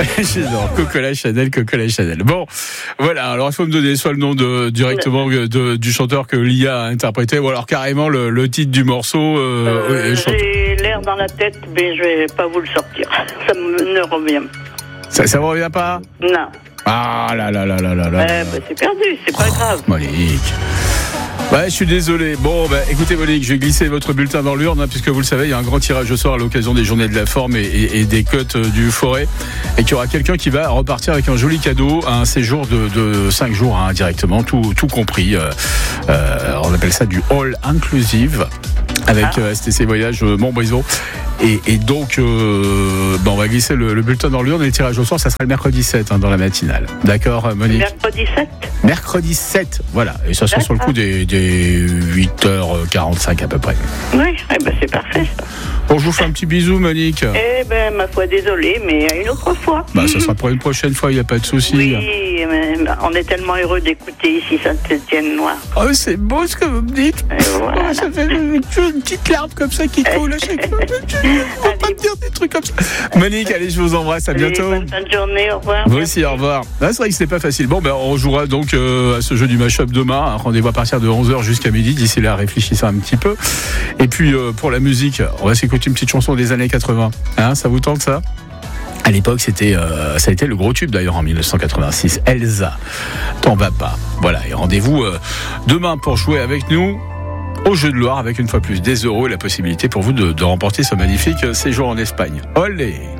J'adore. Coca Chanel. Bon, voilà. Alors, il faut me donner soit le nom directement du chanteur que Lia a interprété, ou alors carrément le titre du morceau. J'ai l'air dans la tête, mais je vais pas vous le sortir. Ça ne revient. Ça ne revient pas? Non. Ah là. C'est perdu, c'est pas grave. Monique. Ouais, je suis désolé. Bon, écoutez, Monique, je vais glisser votre bulletin dans l'urne, puisque vous le savez, il y a un grand tirage au sort à l'occasion des Journées de la Forme et des Côtes du Forêt, et qu'il y aura quelqu'un qui va repartir avec un joli cadeau, un séjour de 5 jours, directement, tout compris. On appelle ça du all inclusive avec STC Voyage Montbrison. Et donc, on va glisser le bulletin dans l'urne, et le tirage au sort, ça sera le mercredi 7 dans la matinale. D'accord, Monique? Mercredi 7 ? Mercredi 7, voilà. Et ça sera sur le coup des 8h45 à peu près. Oui, c'est parfait ça. Bon, je vous fais un petit bisou, Monique. Ma foi, désolé, mais une autre fois. Ça sera pour une prochaine fois, il n'y a pas de souci. Oui, mais on est tellement heureux d'écouter ici Saint-Étienne-Noir. Oh, c'est beau ce que vous me dites. Voilà. Ça fait une petite larme comme ça qui coule à chaque fois. On va pas me dire des trucs comme ça. Monique, allez, je vous embrasse, à bientôt. Bonne fin de journée, au revoir. Vous aussi, au revoir. C'est vrai que c'est pas facile. Bon, on jouera donc à ce jeu du mashup demain. Rendez-vous à partir de 11h jusqu'à midi. D'ici là, réfléchissez un petit peu. Et puis, pour la musique, on va s'écouter une petite chanson des années 80. Ça vous tente ça? À l'époque, ça a été le gros tube d'ailleurs en 1986. Elsa, t'en vas pas. Voilà, et rendez-vous demain pour jouer avec nous au Jeu de Loire avec une fois plus des euros et la possibilité pour vous de remporter ce magnifique séjour en Espagne. Olé!